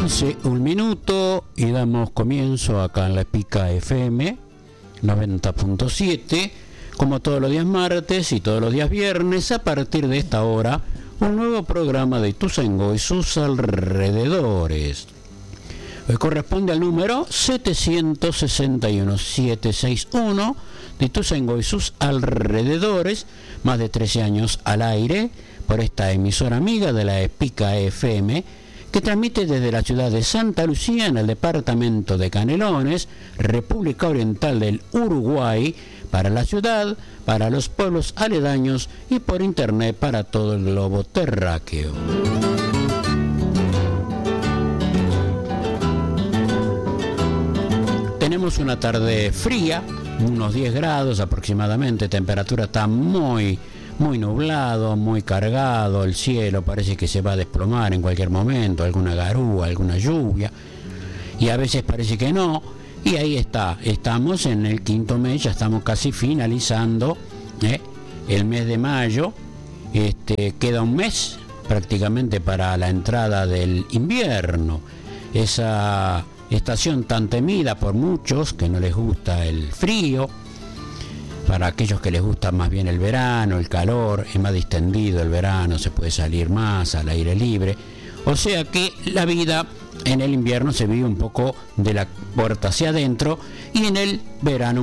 11, un minuto y damos comienzo acá en la Pica FM 90.7, como todos los días martes y todos los días viernes, a partir de esta hora, un nuevo programa de Ituzaingó y sus alrededores. Hoy corresponde al número 761 de Ituzaingó y sus alrededores, más de 13 años al aire por esta emisora amiga de la Pica FM, que transmite desde la ciudad de Santa Lucía, en el departamento de Canelones, República Oriental del Uruguay, para la ciudad, para los pueblos aledaños y por internet para todo el globo terráqueo. Tenemos una tarde fría, unos 10 grados aproximadamente, temperatura está muy nublado, muy cargado, el cielo parece que se va a desplomar en cualquier momento, alguna garúa, alguna lluvia, y a veces parece que no, y ahí estamos en el quinto mes, ya estamos casi finalizando el mes de mayo, queda un mes prácticamente para la entrada del invierno, esa estación tan temida por muchos que no les gusta el frío. Para aquellos que les gusta más bien el verano, el calor, es más distendido el verano, se puede salir más al aire libre. O sea que la vida en el invierno se vive un poco de la puerta hacia adentro y en el verano